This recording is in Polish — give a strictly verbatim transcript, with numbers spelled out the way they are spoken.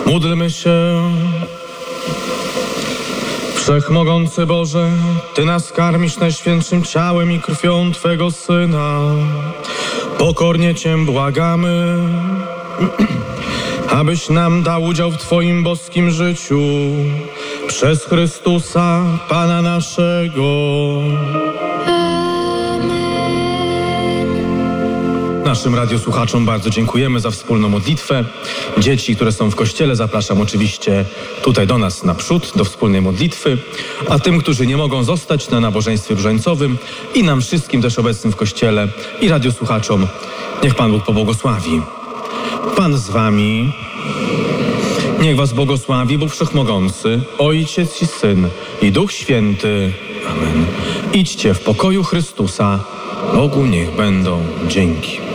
Módlmy się. Wszechmogący Boże, Ty nas karmisz najświętszym ciałem i krwią Twego Syna. Pokornie Cię błagamy, abyś nam dał udział w Twoim boskim życiu przez Chrystusa, Pana naszego. Naszym radiosłuchaczom bardzo dziękujemy za wspólną modlitwę. Dzieci, które są w kościele, zapraszam oczywiście tutaj do nas naprzód, do wspólnej modlitwy. A tym, którzy nie mogą zostać na nabożeństwie różańcowym i nam wszystkim też obecnym w kościele i radiosłuchaczom, niech Pan Bóg pobłogosławi. Pan z wami. Niech was błogosławi Bóg Wszechmogący, Ojciec i Syn i Duch Święty. Amen. Idźcie w pokoju Chrystusa. Bogu niech będą dzięki.